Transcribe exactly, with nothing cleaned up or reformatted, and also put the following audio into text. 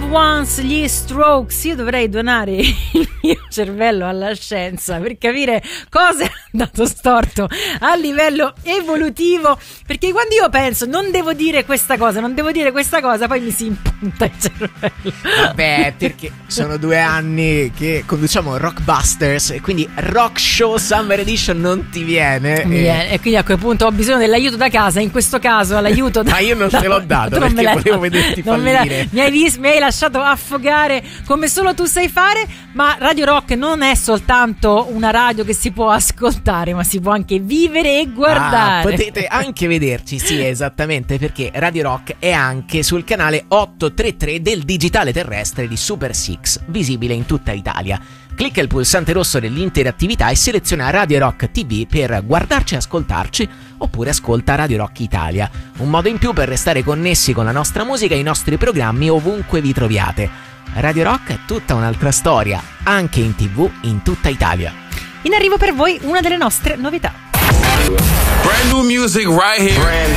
Once, gli Strokes. Io dovrei donare il mio cervello alla scienza per capire cosa è andato storto a livello evolutivo, perché quando io penso non devo dire questa cosa, non devo dire questa cosa, poi mi si impunta il cervello. Vabbè, perché sono due anni che conduciamo Rockbusters e quindi Rock Show Summer Edition non ti viene. Mi e... viene, e quindi a quel punto ho bisogno dell'aiuto da casa, in questo caso l'aiuto da... Ma io non da, te l'ho dato non perché volevo vederti non me fallire. la, mi, hai vis, mi hai lasciato affogare come solo tu sai fare. Ma Radio Rock non è soltanto una radio che si può ascoltare, ma si può anche vivere e guardare. Ah, potete anche vederci, sì, esattamente, perché Radio Rock è anche sul canale ottocentotrentatré del digitale terrestre di Super Six, visibile in tutta Italia. Clicca il pulsante rosso dell'interattività e seleziona Radio Rock T V per guardarci e ascoltarci, oppure ascolta Radio Rock Italia, un modo in più per restare connessi con la nostra musica e i nostri programmi ovunque vi troviate. Radio Rock è tutta un'altra storia, anche in tivù in tutta Italia. In arrivo per voi una delle nostre novità. Brand new music right here. Brand